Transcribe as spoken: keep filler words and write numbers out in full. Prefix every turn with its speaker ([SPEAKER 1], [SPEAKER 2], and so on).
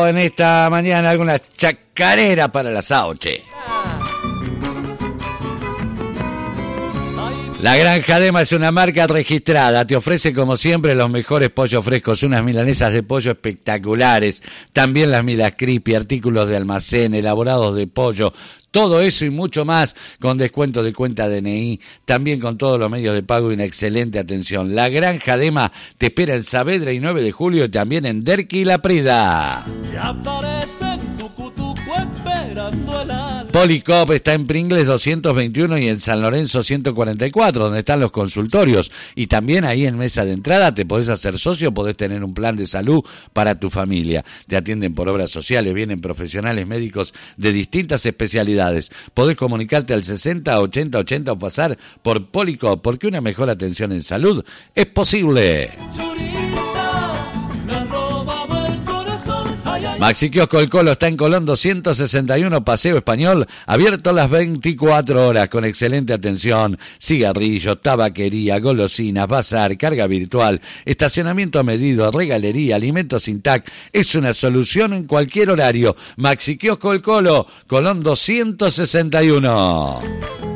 [SPEAKER 1] preparado en esta mañana algunas chacareras para la sauche. La Granja Dema es una marca registrada, te ofrece como siempre los mejores pollos frescos, unas milanesas de pollo espectaculares, también las milas crispy, artículos de almacén, elaborados de pollo, todo eso y mucho más con descuento de cuenta D N I, también con todos los medios de pago y una excelente atención. La Granja Dema te espera en Saavedra y nueve de julio y también en Derqui y La Prida. Policop está en Pringles doscientos veintiuno y en San Lorenzo ciento cuarenta y cuatro, donde están los consultorios. Y también ahí en mesa de entrada te podés hacer socio, podés tener un plan de salud para tu familia. Te atienden por obras sociales, vienen profesionales médicos de distintas especialidades. Podés comunicarte al sesenta ochenta ochenta o pasar por Policop, porque una mejor atención en salud es posible. Maxi Kiosco El Colo está en Colón doscientos sesenta y uno, Paseo Español, abierto las veinticuatro horas con excelente atención, cigarrillos, tabaquería, golosinas, bazar, carga virtual, estacionamiento a medido, regalería, alimentos Intac. Es una solución en cualquier horario. Maxi Kiosco El Colo, Colón doscientos sesenta y uno.